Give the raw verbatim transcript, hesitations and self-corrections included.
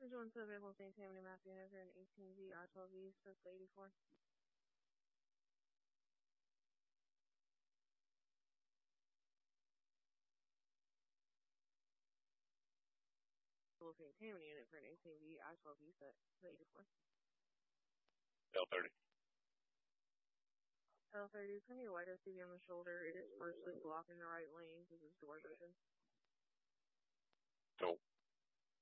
Join to available Saint Tammany Map unit for an eighteen V I twelve V six eighty-four. Saint Tammany unit for an eighteen V I twelve V six eighty-four. L thirty. L thirty, turn your white S U V on the shoulder. It is partially blocking the right lane because its doors open. Cool.